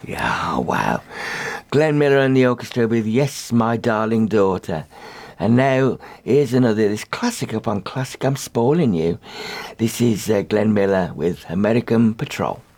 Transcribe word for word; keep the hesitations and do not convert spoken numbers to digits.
Yeah, wow. Glenn Miller and the orchestra with Yes, My Darling Daughter. And now, here's another, this classic upon classic. I'm spoiling you. This is uh, Glenn Miller with American Patrol.